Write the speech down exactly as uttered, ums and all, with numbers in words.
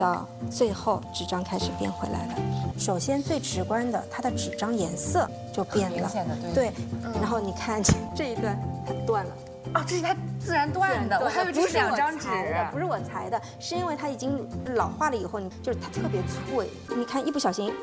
到最后纸张开始变回来了。首先最直观的，它的纸张颜色就变了， 明显的对。 对，然后你看这一段它断了。 哦，这是它自然断的，我还以为这是两张纸， 不是我裁的，是因为它已经老化了以后，你就是它特别脆，你看一不小心